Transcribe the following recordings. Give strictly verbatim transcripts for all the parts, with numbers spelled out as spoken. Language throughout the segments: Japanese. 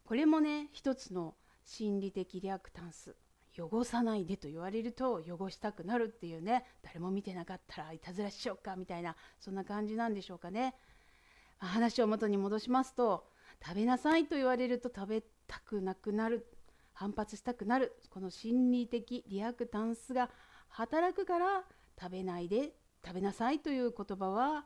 これもね、一つの心理的リアクタンス。汚さないでと言われると汚したくなるっていうね、誰も見てなかったらいたずらしようかみたいな、そんな感じなんでしょうかね。話を元に戻しますと、食べなさいと言われると食べたくなくなる、反発したくなる、この心理的リアクタンスが働くから、食べないで食べなさいという言葉は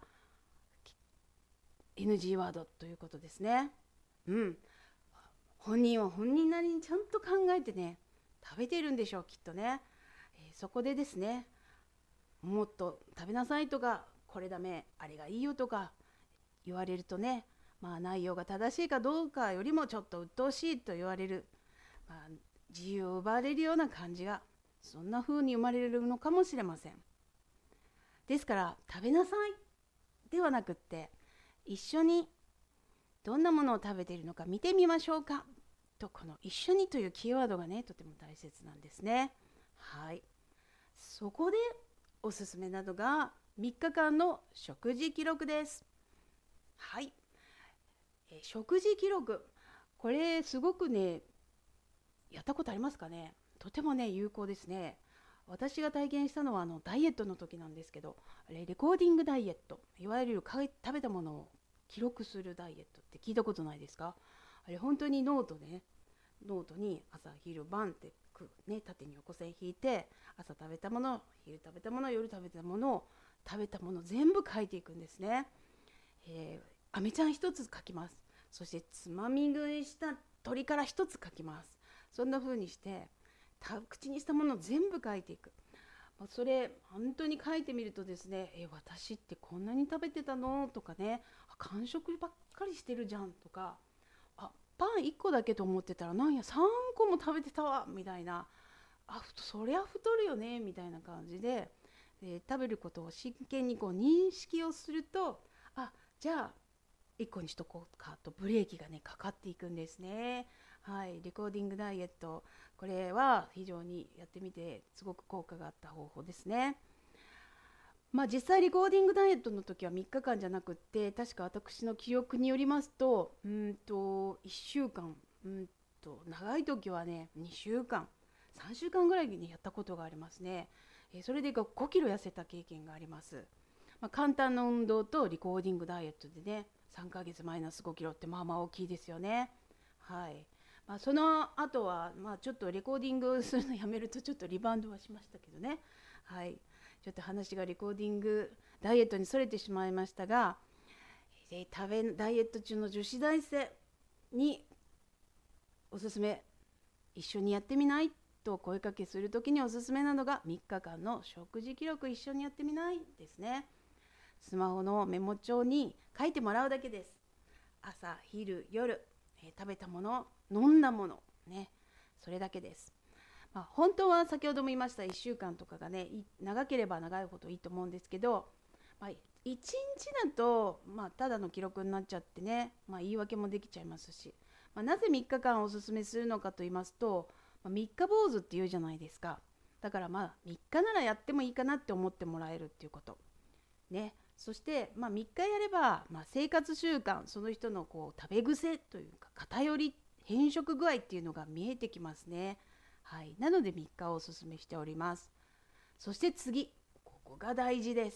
エヌジー ワードということですね。うん、本人は本人なりにちゃんと考えてね、食べているんでしょう、きっとね。えー、そこでですね、もっと食べなさいとか、これダメ、あれがいいよとか言われるとね、まあ、内容が正しいかどうかよりもちょっと鬱陶しいと言われる、まあ、自由を奪われるような感じが、そんな風に生まれるのかもしれません。ですから食べなさいではなくって、一緒にどんなものを食べているのか見てみましょうかと、この一緒にというキーワードがね、とても大切なんですね。はい、そこでおすすめなどがみっかかんの食事記録です。はい、え食事記録、これすごくね、やったことありますかね。とてもね、有効ですね。私が体験したのはあのダイエットの時なんですけど、あれレコーディングダイエット、いわゆる食べたものを記録するダイエットって聞いたことないですか。あれ本当にノートね、ノートに朝昼晩ってね、縦に横線引いて、朝食べたもの、昼食べたもの、夜食べたものを食べたもの全部書いていくんですね。えー、アメちゃん一つ書きます。そしてつまみ食いした鶏から一つ書きます。そんな風にして口にしたものを全部書いていく。それ本当に書いてみるとですね、え私ってこんなに食べてたのとかね、完食ばっかりしてるじゃんとか、あパンいっこだけと思ってたらなんやさんこも食べてたわみたいな、あそりゃ太るよねみたいな感じで、で食べることを真剣にこう認識をすると、あじゃあいっこにしとこうかとブレーキがねかかっていくんですね。はい、レコーディングダイエット、これは非常にやってみてすごく効果があった方法ですね。まあ実際レコーディングダイエットの時はみっかかんじゃなくって、確か私の記憶によりますと、うんといっしゅうかん、うんと長い時はねにしゅうかん、さんしゅうかんぐらいにやったことがありますね。えそれでごキロ痩せた経験があります。まあ、簡単な運動とリコーディングダイエットでね、さんかげつマイナスごキロってまあまあ大きいですよね。はい。まあ、その後は、まあ、ちょっとレコーディングするのやめるとちょっとリバウンドはしましたけどね。はい。ちょっと話がレコーディングダイエットにそれてしまいましたが、え食べダイエット中の女子大生におすすめ、一緒にやってみないと声かけするときにおすすめなのがみっかかんの食事記録一緒にやってみないですね。スマホのメモ帳に書いてもらうだけです。朝昼夜、えー、食べたもの、飲んだものね、それだけです。まあ、本当は先ほども言いましたいっしゅうかんとかがね、長ければ長いほどいいと思うんですけど、まあ、いちにちだと、まあ、ただの記録になっちゃってね、まあ、言い訳もできちゃいますし、まあ、なぜみっかかんおすすめするのかと言いますと、まあ、みっか坊主って言うじゃないですか。だからまあみっかならやってもいいかなって思ってもらえるっていうことね。そして、まあ、みっかやれば、まあ、生活習慣、その人のこう食べ癖というか偏り、変色具合っていうのが見えてきますね。はい、なのでみっかをおすすめしております。そして次、ここが大事です。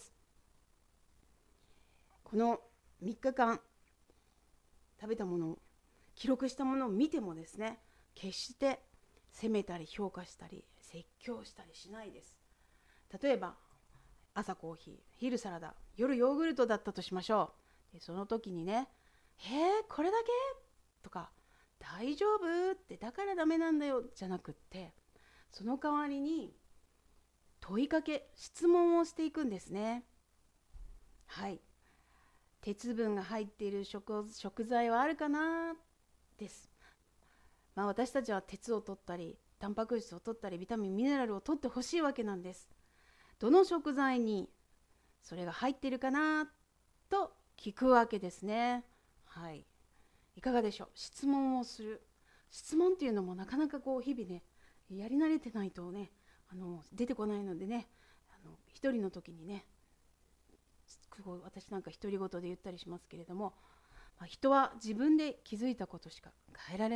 このみっかかん食べたものを記録したものを見てもですね、決して責めたり評価したり説教したりしないです。例えば朝コーヒー、昼サラダ、夜ヨーグルトだったとしましょう。でその時にね、へえこれだけとか、大丈夫ってだからダメなんだよじゃなくって、その代わりに問いかけ、質問をしていくんですね。はい、鉄分が入っている 食, 食材はあるかなです。まあ、私たちは鉄を取ったりタンパク質を取ったりビタミンミネラルを取ってほしいわけなんです。どの食材にそれが入っているかなと聞くわけですね。はい、いかがでしょう。質問をする。質問っていうのもなかなかこう日々ね、やり慣れてないとね、あの出てこないのでね、あの一人の時にね、私なんか独り言で言ったりしますけれども、まあ、人は自分で気づいたことしか変えられない。